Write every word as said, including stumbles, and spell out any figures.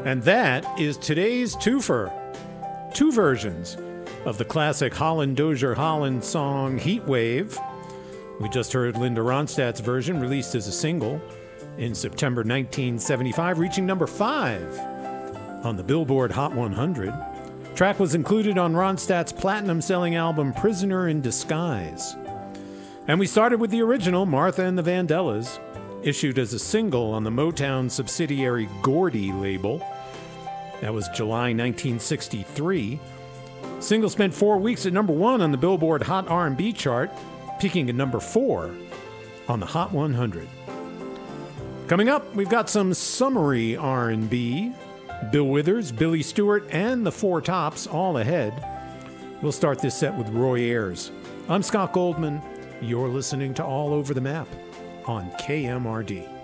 And that is today's twofer. Two versions of the classic Holland Dozier Holland song Heat Wave. We just heard Linda Ronstadt's version, released as a single in September nineteen seventy-five, reaching number five on the Billboard Hot one hundred. Track was included on Ronstadt's platinum-selling album Prisoner in Disguise. And we started with the original, Martha and the Vandellas, issued as a single on the Motown subsidiary Gordy label. That was July nineteen sixty-three. Single spent four weeks at number one on the Billboard Hot R and B chart, peaking at number four on the Hot one hundred. Coming up, we've got some summery R and B. Bill Withers, Billy Stewart, and the Four Tops all ahead. We'll start this set with Roy Ayers. I'm Scott Goldman. You're listening to All Over the Map on K M R D.